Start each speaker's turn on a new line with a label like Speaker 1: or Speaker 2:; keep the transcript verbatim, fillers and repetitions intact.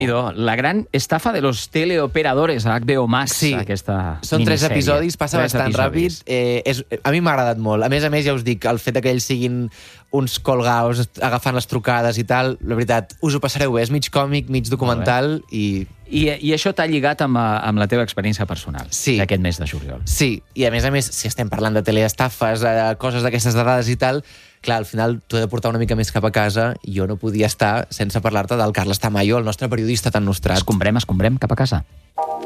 Speaker 1: La gran estafa de los teleoperadores a H B O Max,
Speaker 2: Sí,
Speaker 1: aquesta
Speaker 2: són tres
Speaker 1: minissèrie.
Speaker 2: episodis, passa
Speaker 1: Tres
Speaker 2: bastant
Speaker 1: episodis.
Speaker 2: ràpid. Eh, és, a mi m'ha agradat molt. A més a més, ja us dic, el fet que ells siguin uns colgaos agafant les trucades i tal, la veritat, us ho passareu bé. És mig còmic, mig documental i...
Speaker 1: I, I això t'ha lligat amb, eh, amb la teva experiència personal
Speaker 2: Sí.
Speaker 1: d'aquest mes de juliol.
Speaker 2: Sí, i a més a més, si estem parlant de teleestafes, eh, coses d'aquestes dades i tal, clar, al final t'ho he de portar una mica més cap a casa i jo no podia estar sense parlar-te del Carles Tamayo, el nostre periodista tan nostrat.
Speaker 1: Escombrem, escombrem cap a casa.